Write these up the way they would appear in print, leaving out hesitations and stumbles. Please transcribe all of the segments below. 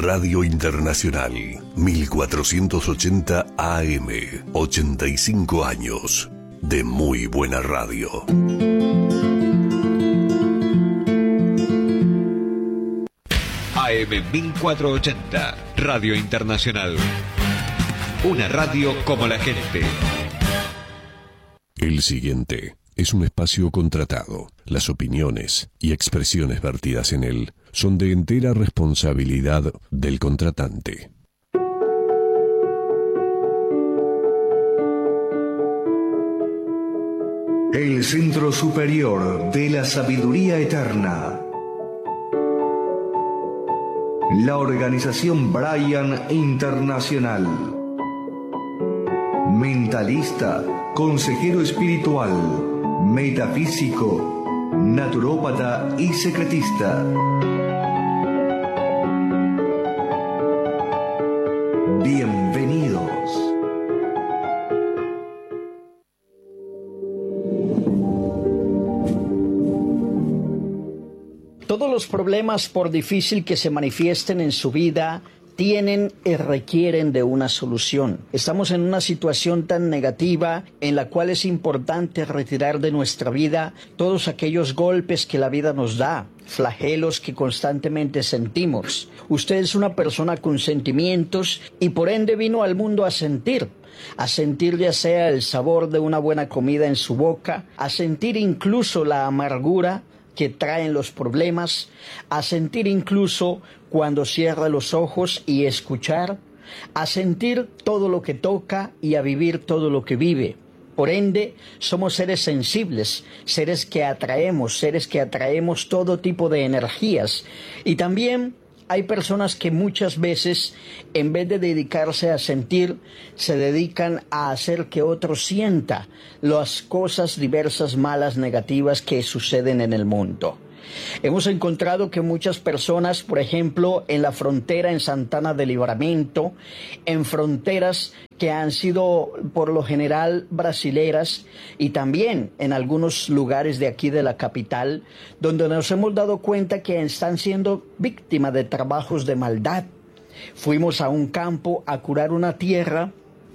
Radio Internacional, 1480 AM, 85 años de muy buena radio. AM 1480, Radio Internacional. Una radio como la gente. El siguiente es un espacio contratado. Las opiniones y expresiones vertidas en él son de entera responsabilidad del contratante. El Centro Superior de la Sabiduría Eterna. La organización Brian Internacional. Mentalista, consejero espiritual, metafísico, naturópata y secretista. Bienvenidos. Todos los problemas, por difícil que se manifiesten en su vida, tienen y requieren de una solución. Estamos en una situación tan negativa en la cual es importante retirar de nuestra vida todos aquellos golpes que la vida nos da, flagelos que constantemente sentimos. Usted es una persona con sentimientos y por ende vino al mundo a sentir ya sea el sabor de una buena comida en su boca, a sentir incluso la amargura que traen los problemas, a sentir incluso cuando cierra los ojos y escuchar, a sentir todo lo que toca y a vivir todo lo que vive. Por ende, somos seres sensibles, seres que atraemos todo tipo de energías. Y también hay personas que muchas veces, en vez de dedicarse a sentir, se dedican a hacer que otro sienta las cosas diversas, malas, negativas que suceden en el mundo. Hemos encontrado que muchas personas, por ejemplo, en la frontera en Santana de Livramento, en fronteras que han sido por lo general brasileras y también en algunos lugares de aquí de la capital, donde nos hemos dado cuenta que están siendo víctimas de trabajos de maldad. Fuimos a un campo a curar una tierra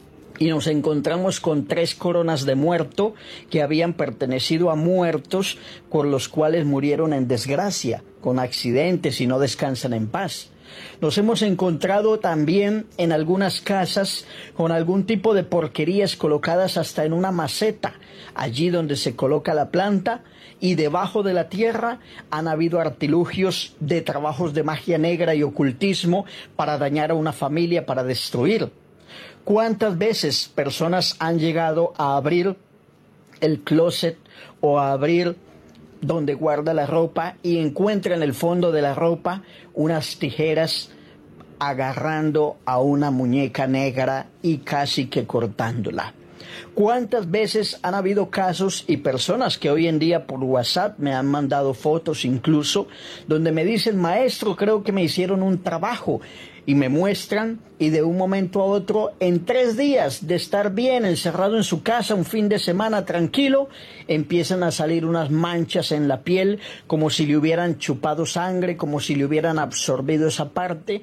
y nos encontramos con 3 coronas de muerto que habían pertenecido a muertos con los cuales murieron en desgracia, con accidentes y no descansan en paz. Nos hemos encontrado también en algunas casas con algún tipo de porquerías colocadas hasta en una maceta, allí donde se coloca la planta, y debajo de la tierra han habido artilugios de trabajos de magia negra y ocultismo para dañar a una familia, para destruir. ¿Cuántas veces personas han llegado a abrir el closet o a abrir donde guarda la ropa y encuentra en el fondo de la ropa unas tijeras agarrando a una muñeca negra y casi que cortándola? ¿Cuántas veces han habido casos y personas que hoy en día por WhatsApp me han mandado fotos incluso donde me dicen: maestro, creo que me hicieron un trabajo? Y me muestran, y de un momento a otro, en 3 días de estar bien encerrado en su casa, un fin de semana tranquilo, empiezan a salir unas manchas en la piel, como si le hubieran chupado sangre, como si le hubieran absorbido esa parte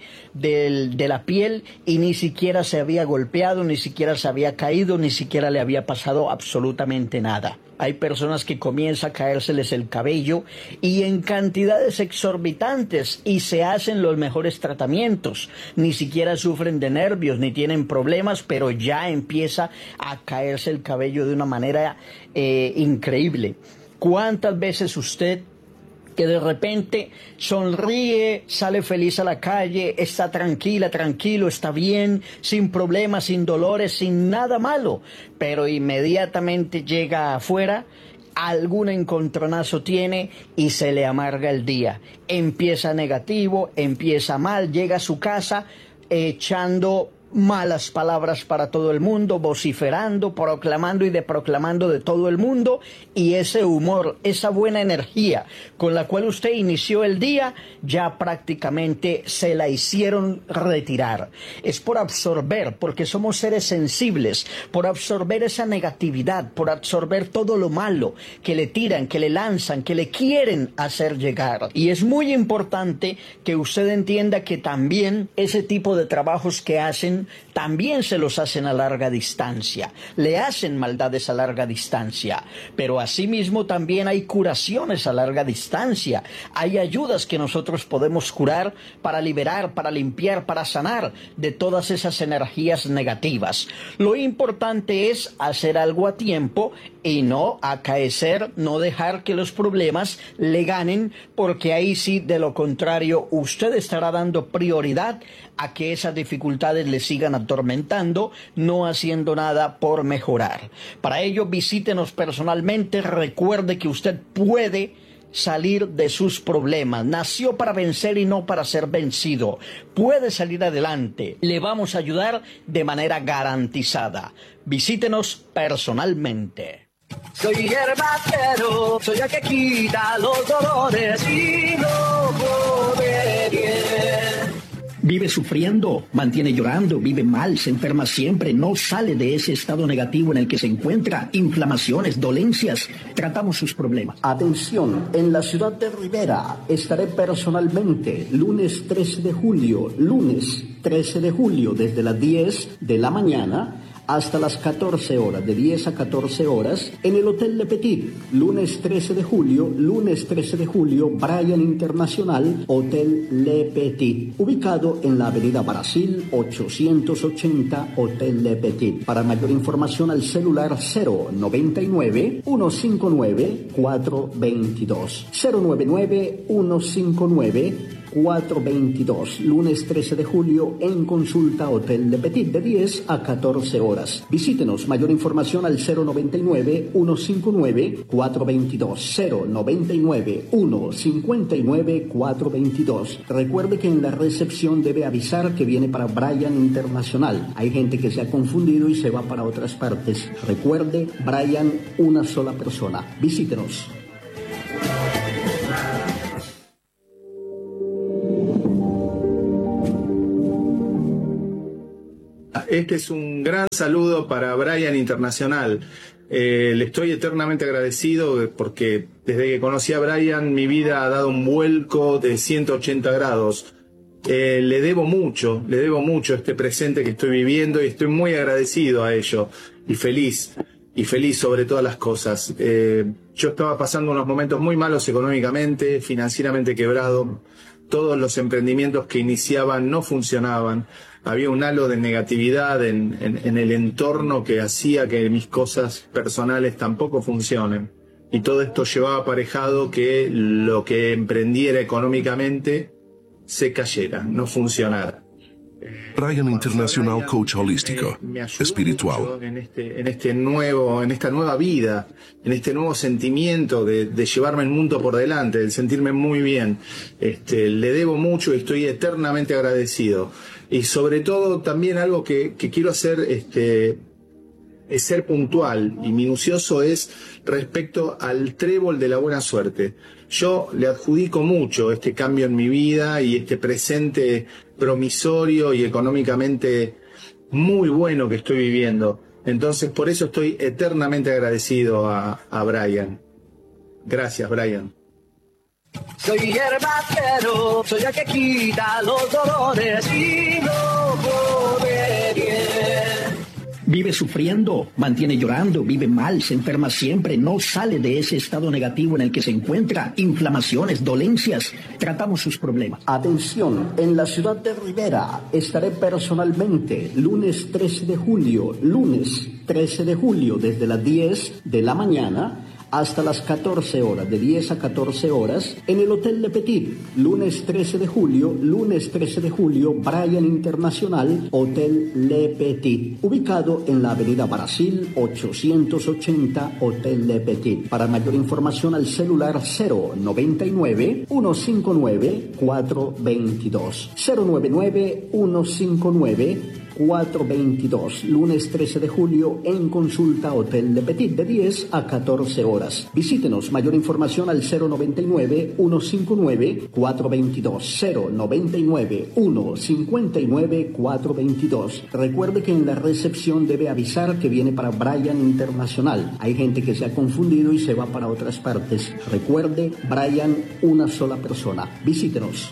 de la piel, y ni siquiera se había golpeado, ni siquiera se había caído, ni siquiera le había pasado absolutamente nada. Hay personas que comienza a caérseles el cabello y en cantidades exorbitantes y se hacen los mejores tratamientos. Ni siquiera sufren de nervios ni tienen problemas, pero ya empieza a caerse el cabello de una manera increíble. ¿Cuántas veces usted, que de repente sonríe, sale feliz a la calle, está tranquila, tranquilo, está bien, sin problemas, sin dolores, sin nada malo, pero inmediatamente llega afuera, algún encontronazo tiene y se le amarga el día? Empieza negativo, empieza mal, llega a su casa echando malas palabras para todo el mundo, vociferando, proclamando y proclamando de todo el mundo, y ese humor, esa buena energía con la cual usted inició el día, ya prácticamente se la hicieron retirar. Es por absorber, porque somos seres sensibles, por absorber esa negatividad, por absorber todo lo malo que le tiran, que le lanzan, que le quieren hacer llegar. Y es muy importante que usted entienda que también ese tipo de trabajos que hacen, también se los hacen a larga distancia, le hacen maldades a larga distancia, pero asimismo también hay curaciones a larga distancia, hay ayudas que nosotros podemos curar para liberar, para limpiar, para sanar de todas esas energías negativas. Lo importante es hacer algo a tiempo y no acaecer, no dejar que los problemas le ganen, porque ahí sí, de lo contrario, usted estará dando prioridad a que esas dificultades le sigan atormentando, no haciendo nada por mejorar. Para ello, visítenos personalmente. Recuerde que usted puede salir de sus problemas. Nació para vencer y no para ser vencido. Puede salir adelante. Le vamos a ayudar de manera garantizada. Visítenos personalmente. Soy hierbacero, soy el que quita los dolores y no come bien. Vive sufriendo, mantiene llorando, vive mal, se enferma siempre, no sale de ese estado negativo en el que se encuentra, inflamaciones, dolencias. Tratamos sus problemas. Atención, en la ciudad de Rivera estaré personalmente lunes 13 de julio, desde las 10 de la mañana hasta las 14 horas, de 10 a 14 horas, en el Hotel Le Petit. Lunes 13 de julio, Bryan Internacional, Hotel Le Petit, ubicado en la avenida Brasil 880, Hotel Le Petit. Para mayor información al celular 099-159-422. 099-159-422. Lunes 13 de julio en consulta Hotel Le Petit, de 10 a 14 horas. Visítenos. Mayor información al 099-159-422. 099-159-422. Recuerde que en la recepción debe avisar que viene para Bryan Internacional. Hay gente que se ha confundido y se va para otras partes. Recuerde, Bryan, una sola persona. Visítenos. Este es un gran saludo para Bryan Internacional. Le estoy eternamente agradecido porque desde que conocí a Bryan mi vida ha dado un vuelco de 180 grados. Le debo mucho este presente que estoy viviendo y estoy muy agradecido a ello y feliz sobre todas las cosas. Yo estaba pasando unos momentos muy malos económicamente, financieramente quebrado. Todos los emprendimientos que iniciaban no funcionaban. Había un halo de negatividad en el entorno que hacía que mis cosas personales tampoco funcionen. Y todo esto llevaba aparejado que lo que emprendiera económicamente se cayera, no funcionara. Bryan Internacional, coach holístico, espiritual. En esta nueva vida, en este nuevo sentimiento de llevarme el mundo por delante, de sentirme muy bien. Le debo mucho y estoy eternamente agradecido. Y sobre todo también algo que quiero hacer es ser puntual y minucioso, es respecto al trébol de la buena suerte. Yo le adjudico mucho este cambio en mi vida y este presente promisorio y económicamente muy bueno que estoy viviendo. Entonces, por eso estoy eternamente agradecido a Bryan. Gracias, Bryan. Soy hierbacero, soy el que quita los dolores y no come bien. Vive sufriendo, mantiene llorando, vive mal, se enferma siempre, no sale de ese estado negativo en el que se encuentra, inflamaciones, dolencias. Tratamos sus problemas. Atención, en la ciudad de Rivera estaré personalmente lunes 13 de julio, desde las 10 de la mañana hasta las 14 horas, de 10 a 14 horas, en el Hotel Le Petit. Lunes 13 de julio, Bryan Internacional, Hotel Le Petit, ubicado en la avenida Brasil 880, Hotel Le Petit. Para mayor información al celular 099-159-422. 422. Lunes 13 de julio en consulta Hotel de Petit de 10 a 14 horas. Visítenos. Mayor información al 099-159-422. 099-159-422. Recuerde que en la recepción debe avisar que viene para Bryan Internacional. Hay gente que se ha confundido y se va para otras partes. Recuerde, Bryan, una sola persona. Visítenos.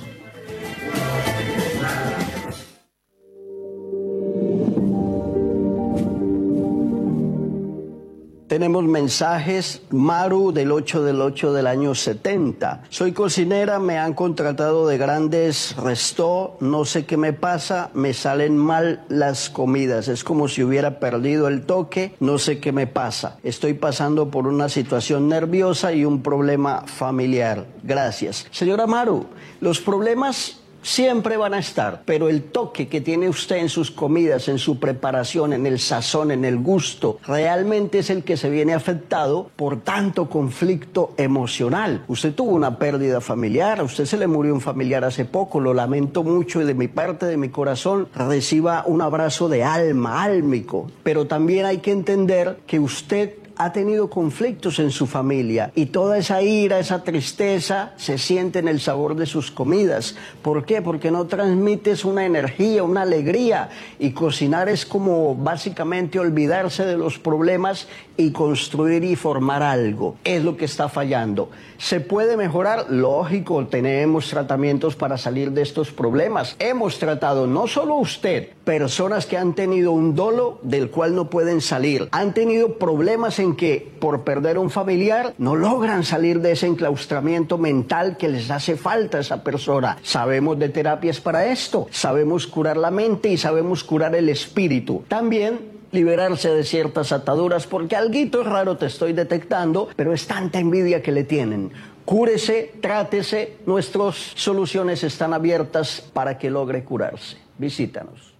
Tenemos mensajes. Maru, del 8/8 del año 70. Soy cocinera, me han contratado de grandes restos, no sé qué me pasa, me salen mal las comidas, es como si hubiera perdido el toque, no sé qué me pasa. Estoy pasando por una situación nerviosa y un problema familiar. Gracias. Señora Maru, los problemas siempre van a estar, pero el toque que tiene usted en sus comidas, en su preparación, en el sazón, en el gusto, realmente es el que se viene afectado por tanto conflicto emocional. Usted tuvo una pérdida familiar, a usted se le murió un familiar hace poco, lo lamento mucho y de mi parte, de mi corazón, reciba un abrazo de alma, álmico, pero también hay que entender que usted ha tenido conflictos en su familia y toda esa ira, esa tristeza se siente en el sabor de sus comidas. ¿Por qué? Porque no transmites una energía, una alegría, y cocinar es como básicamente olvidarse de los problemas y construir y formar algo. Es lo que está fallando. ¿Se puede mejorar? Lógico, tenemos tratamientos para salir de estos problemas. Hemos tratado, no solo usted, personas que han tenido un dolo del cual no pueden salir. Han tenido problemas en que por perder un familiar no logran salir de ese enclaustramiento mental que les hace falta a esa persona. Sabemos de terapias para esto. Sabemos curar la mente y sabemos curar el espíritu. También liberarse de ciertas ataduras, porque alguito raro te estoy detectando, pero es tanta envidia que le tienen. Cúrese, trátese, nuestras soluciones están abiertas para que logre curarse. Visítanos.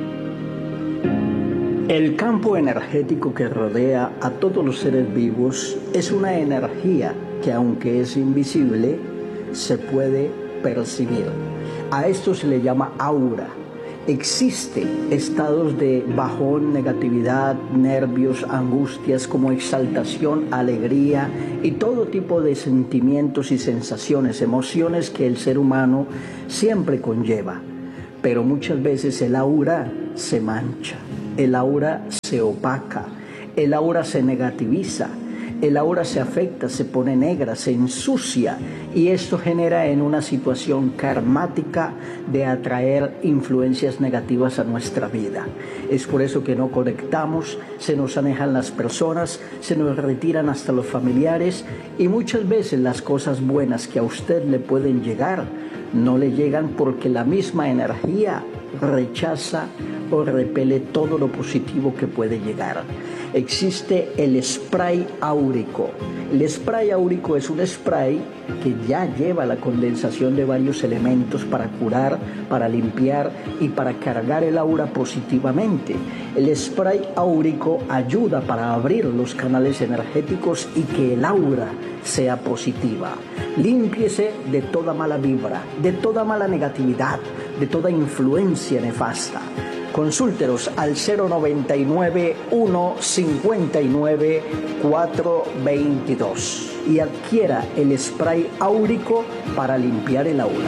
El campo energético que rodea a todos los seres vivos es una energía que, aunque es invisible, se puede percibir. A esto se le llama aura. Existen estados de bajón, negatividad, nervios, angustias, como exaltación, alegría y todo tipo de sentimientos y sensaciones, emociones que el ser humano siempre conlleva. Pero muchas veces el aura se mancha, el aura se opaca, el aura se negativiza, el aura se afecta, se pone negra, se ensucia, y esto genera en una situación karmática de atraer influencias negativas a nuestra vida. Es por eso que no conectamos, se nos alejan las personas, se nos retiran hasta los familiares, y muchas veces las cosas buenas que a usted le pueden llegar no le llegan porque la misma energía rechaza o repele todo lo positivo que puede llegar. Existe el spray áurico. El spray áurico es un spray que ya lleva la condensación de varios elementos para curar, para limpiar y para cargar el aura positivamente. El spray áurico ayuda para abrir los canales energéticos y que el aura sea positiva. Límpiese de toda mala vibra, de toda mala negatividad, de toda influencia nefasta. Consúltenos al 099-159-422 y adquiera el spray áurico para limpiar el aura.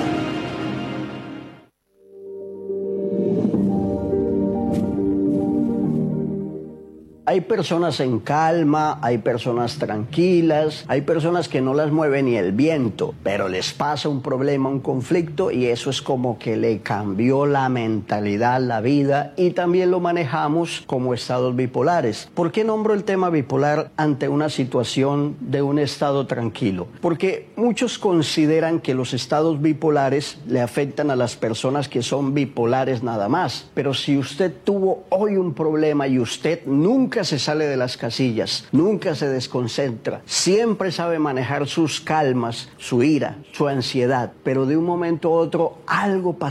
Hay personas en calma, hay personas tranquilas, hay personas que no las mueve ni el viento, pero les pasa un problema, un conflicto, y eso es como que le cambió la mentalidad, la vida, y también lo manejamos como estados bipolares. ¿Por qué nombro el tema bipolar ante una situación de un estado tranquilo? Porque muchos consideran que los estados bipolares le afectan a las personas que son bipolares nada más, pero si usted tuvo hoy un problema y usted nunca se sale de las casillas, nunca se desconcentra, siempre sabe manejar sus calmas, su ira, su ansiedad, pero de un momento a otro algo pasó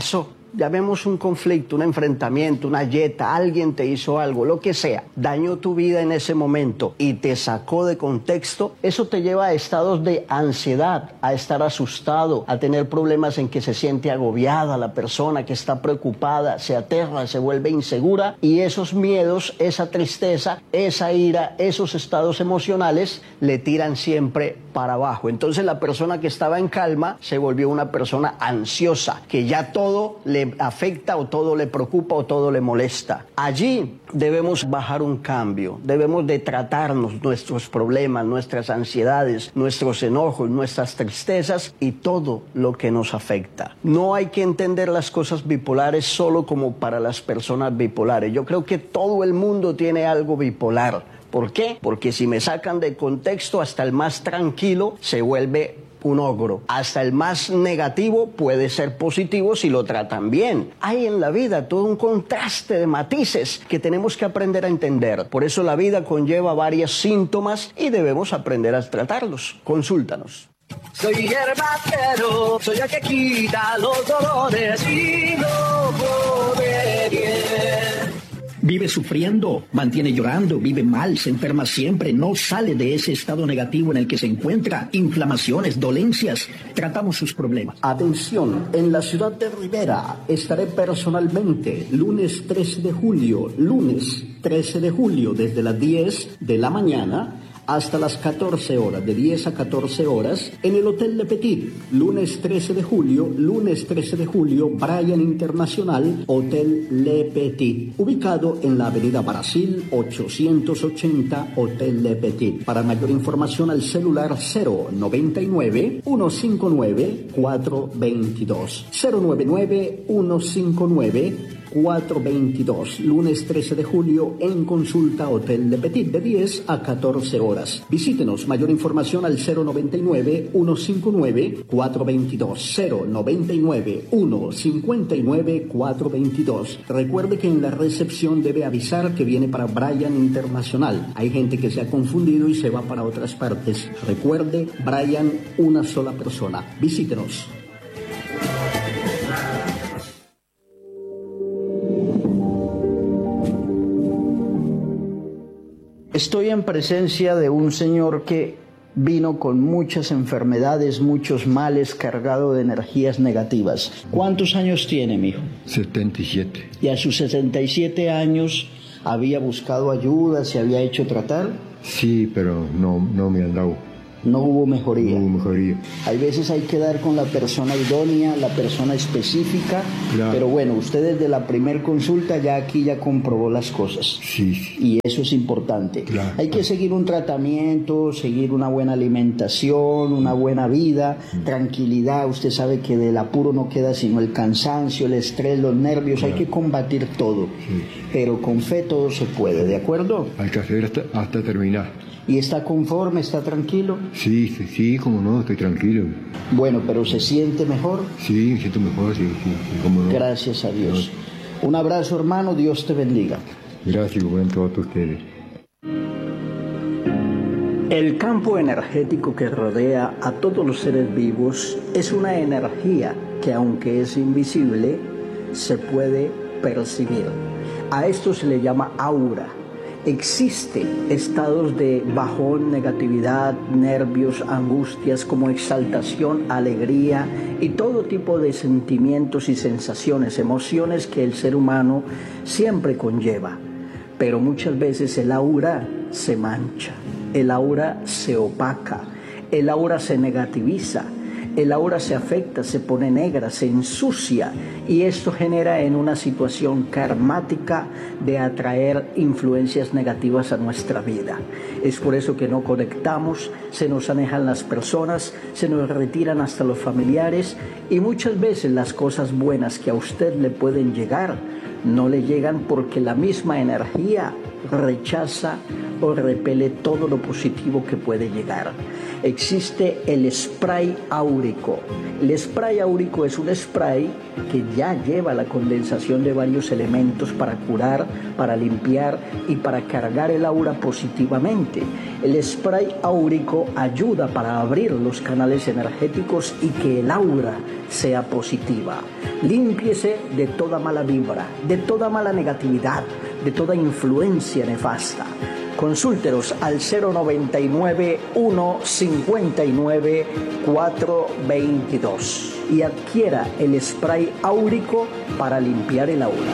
llamemos un conflicto, un enfrentamiento, una yeta, alguien te hizo algo, lo que sea, dañó tu vida en ese momento y te sacó de contexto, eso te lleva a estados de ansiedad, a estar asustado, a tener problemas en que se siente agobiada la persona, que está preocupada, se aterra, se vuelve insegura, y esos miedos, esa tristeza, esa ira, esos estados emocionales le tiran siempre para abajo. Entonces la persona que estaba en calma se volvió una persona ansiosa, que ya todo le afecta o todo le preocupa o todo le molesta. Allí debemos bajar un cambio, debemos de tratarnos nuestros problemas, nuestras ansiedades, nuestros enojos, nuestras tristezas y todo lo que nos afecta. No hay que entender las cosas bipolares solo como para las personas bipolares. Yo creo que todo el mundo tiene algo bipolar. ¿Por qué? Porque si me sacan de contexto, hasta el más tranquilo se vuelve un ogro. Hasta el más negativo puede ser positivo si lo tratan bien. Hay en la vida todo un contraste de matices que tenemos que aprender a entender. Por eso la vida conlleva varios síntomas y debemos aprender a tratarlos. Consúltanos. Soy hierbatero, soy el que quita los dolores y no come bien. Vive sufriendo, mantiene llorando, vive mal, se enferma siempre, no sale de ese estado negativo en el que se encuentra, inflamaciones, dolencias. Tratamos sus problemas. Atención, en la ciudad de Rivera estaré personalmente lunes 13 de julio, desde las 10 de la mañana hasta las 14 horas, de 10 a 14 horas, en el Hotel Le Petit. Lunes 13 de julio, Bryan Internacional, Hotel Le Petit, ubicado en la avenida Brasil 880, Hotel Le Petit. Para mayor información al celular 099-159-422. 099-159-422. Lunes 13 de julio en consulta Hotel Le Petit de 10 a 14 horas. Visítenos. Mayor información al 099-159-422. 099-159-422. Recuerde que en la recepción debe avisar que viene para Bryan Internacional. Hay gente que se ha confundido y se va para otras partes. Recuerde, Bryan, una sola persona. Visítenos. Estoy en presencia de un señor que vino con muchas enfermedades, muchos males, cargado de energías negativas. ¿Cuántos años tiene, mijo? 77. Y a sus 77 años había buscado ayuda, se había hecho tratar. Sí, pero no me han dado. No hubo mejoría. No hubo mejoría. Hay veces hay que dar con la persona idónea, la persona específica, claro. Pero bueno, usted desde la primer consulta ya comprobó las cosas. Sí. Y eso es importante. Claro. Hay que seguir un tratamiento, seguir una buena alimentación, una buena vida, tranquilidad. Usted sabe que del apuro no queda sino el cansancio, el estrés, los nervios. Claro. Hay que combatir todo. Sí. Pero con fe todo se puede, ¿de acuerdo? Hay que hacer hasta terminar. ¿Y está conforme, está tranquilo? Sí, como no, estoy tranquilo. Bueno, pero ¿se siente mejor? Sí, me siento mejor, sí, como no. Gracias a Dios. Un abrazo, hermano, Dios te bendiga. Gracias, igualmente a todos ustedes. El campo energético que rodea a todos los seres vivos es una energía que, aunque es invisible, se puede percibir. A esto se le llama aura. Existen estados de bajón, negatividad, nervios, angustias, como exaltación, alegría y todo tipo de sentimientos y sensaciones, emociones que el ser humano siempre conlleva. Pero muchas veces el aura se mancha, el aura se opaca, el aura se negativiza. El aura se afecta, se pone negra, se ensucia y esto genera en una situación karmática de atraer influencias negativas a nuestra vida. Es por eso que no conectamos, se nos alejan las personas, se nos retiran hasta los familiares y muchas veces las cosas buenas que a usted le pueden llegar no le llegan porque la misma energía rechaza o repele todo lo positivo que puede llegar. Existe el spray áurico. El spray áurico es un spray que ya lleva la condensación de varios elementos para curar, para limpiar y para cargar el aura positivamente. El spray áurico ayuda para abrir los canales energéticos y que el aura sea positiva. Límpiese de toda mala vibra, de toda mala negatividad, de toda influencia nefasta. Consúltenos al 099-159-422 y adquiera el spray áurico para limpiar el aura.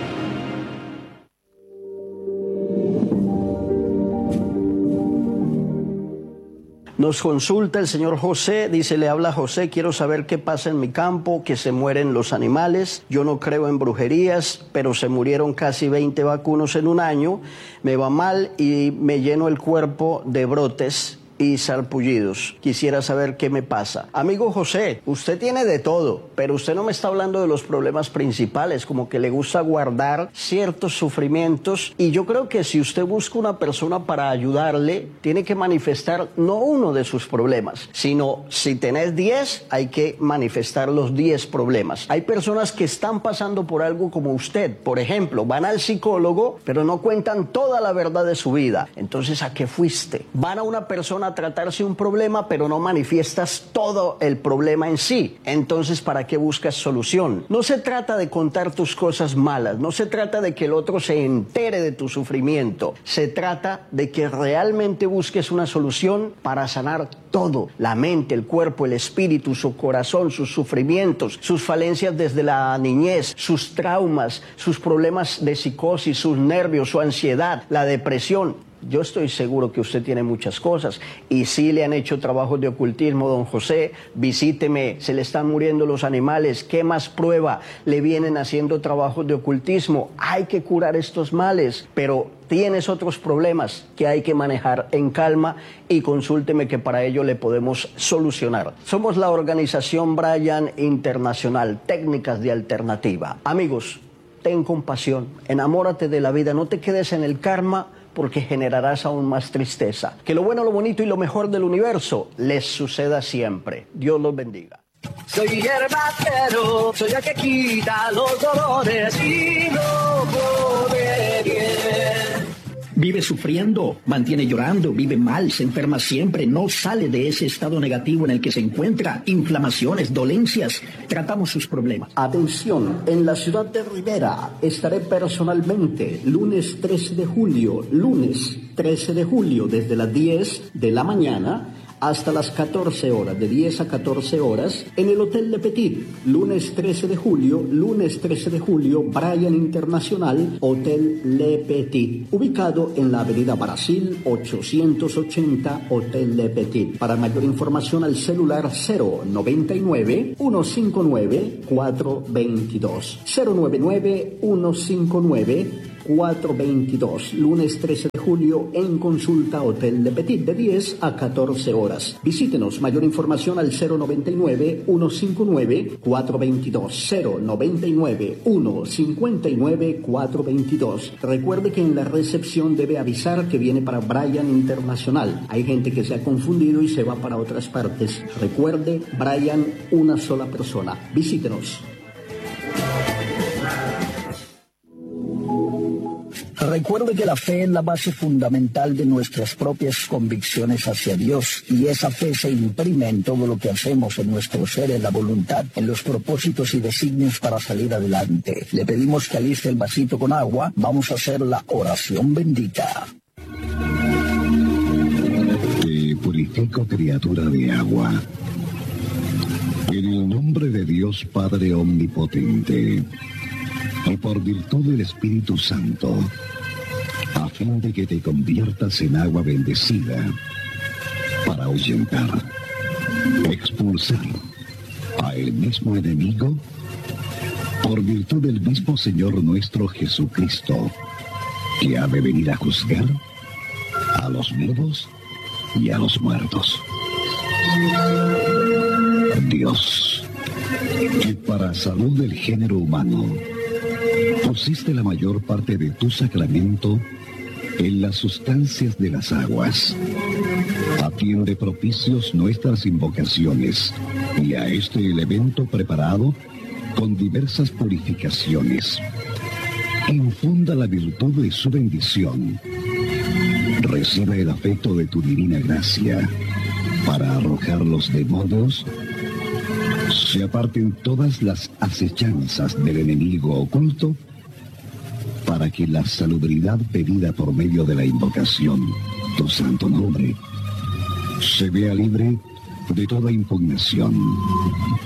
Nos consulta el señor José, dice, le habla José, quiero saber qué pasa en mi campo, que se mueren los animales, yo no creo en brujerías, pero se murieron casi 20 vacunos en un año, me va mal y me lleno el cuerpo de brotes y sarpullidos. Quisiera saber qué me pasa. Amigo José, usted tiene de todo, pero usted no me está hablando de los problemas principales, como que le gusta guardar ciertos sufrimientos, y yo creo que si usted busca una persona para ayudarle, tiene que manifestar no uno de sus problemas, sino si tenés 10, hay que manifestar los 10 problemas. Hay personas que están pasando por algo como usted, por ejemplo, van al psicólogo, pero no cuentan toda la verdad de su vida. Entonces, ¿a qué fuiste? Van a una persona a tratarse un problema, pero no manifiestas todo el problema en sí. Entonces, ¿para qué buscas solución? No se trata de contar tus cosas malas, no se trata de que el otro se entere de tu sufrimiento. Se trata de que realmente busques una solución para sanar todo: la mente, el cuerpo, el espíritu, su corazón, sus sufrimientos, sus falencias desde la niñez, sus traumas, sus problemas de psicosis, sus nervios, su ansiedad, la depresión. Yo estoy seguro que usted tiene muchas cosas, y si le han hecho trabajos de ocultismo, don José, visíteme, se le están muriendo los animales, ¿qué más prueba? Le vienen haciendo trabajos de ocultismo, hay que curar estos males, pero tienes otros problemas que hay que manejar en calma, y consúlteme que para ello le podemos solucionar. Somos la organización Brian Internacional, técnicas de alternativa. Amigos, ten compasión, enamórate de la vida, no te quedes en el karma, porque generarás aún más tristeza. Que lo bueno, lo bonito y lo mejor del universo les suceda siempre. Dios los bendiga. Soy hierbacero, soy el que quita los dolores y no come bien. Vive sufriendo, mantiene llorando, vive mal, se enferma siempre, no sale de ese estado negativo en el que se encuentra, inflamaciones, dolencias. Tratamos sus problemas. Atención, en la ciudad de Rivera estaré personalmente lunes 13 de julio, desde las 10 de la mañana hasta las 14 horas, de 10 a 14 horas, en el Hotel Le Petit, lunes 13 de julio, Brian Internacional, Hotel Le Petit, ubicado en la avenida Brasil 880, Hotel Le Petit. Para mayor información al celular 099-159-422, 099-159-422, lunes 13 de julio en consulta Hotel Le Petit, de 10 a 14 horas. Visítenos, mayor información al 099-159-422, 099-159-422. Recuerde que en la recepción debe avisar que viene para Brian Internacional. Hay gente que se ha confundido y se va para otras partes. Recuerde, Brian, una sola persona. Visítenos. Recuerde que la fe es la base fundamental de nuestras propias convicciones hacia Dios, y esa fe se imprime en todo lo que hacemos, en nuestro ser, en la voluntad, en los propósitos y designios para salir adelante. Le pedimos que aliste el vasito con agua. Vamos a hacer la oración bendita. Te purifico, criatura de agua, en el nombre de Dios Padre Omnipotente, y por virtud del Espíritu Santo, a fin de que te conviertas en agua bendecida, para ahuyentar, expulsar a el mismo enemigo, por virtud del mismo Señor nuestro Jesucristo, que ha de venir a juzgar a los vivos y a los muertos. Dios, que para salud del género humano pusiste la mayor parte de tu sacramento en las sustancias de las aguas, atiende propicios nuestras invocaciones y a este elemento preparado con diversas purificaciones. Infunda la virtud de su bendición. Recibe el afecto de tu divina gracia para arrojar los demonios se aparten todas las acechanzas del enemigo oculto, para que la salubridad pedida por medio de la invocación, tu santo nombre, se vea libre de toda impugnación.